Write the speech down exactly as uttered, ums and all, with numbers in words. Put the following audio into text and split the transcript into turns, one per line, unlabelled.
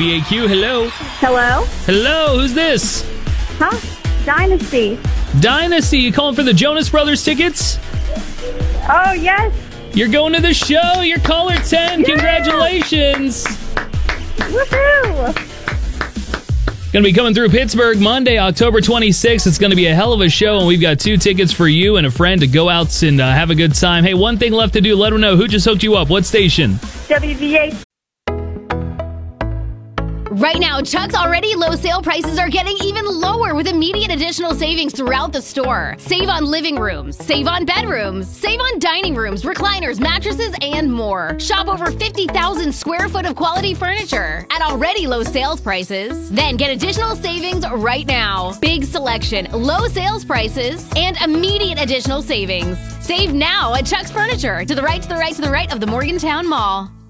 V A Q. Hello.
Hello?
Hello, who's this?
Huh? Dynasty.
Dynasty, you calling for the Jonas Brothers tickets?
Oh, yes.
You're going to the show. You're caller ten.
Yeah.
Congratulations.
Woohoo!
Going to be coming through Pittsburgh Monday, October twenty-sixth. It's going to be a hell of a show, and we've got two tickets for you and a friend to go out and uh, have a good time. Hey, one thing left to do. Let them know who just hooked you up. What station?
W V A.
Right now, Chuck's already low sale prices are getting even lower with immediate additional savings throughout the store. Save on living rooms, save on bedrooms, save on dining rooms, recliners, mattresses, and more. Shop over fifty thousand square foot of quality furniture at already low sales prices. Then get additional savings right now. Big selection, low sales prices, and immediate additional savings. Save now at Chuck's Furniture, to the right, to the right, to the right of the Morgantown Mall.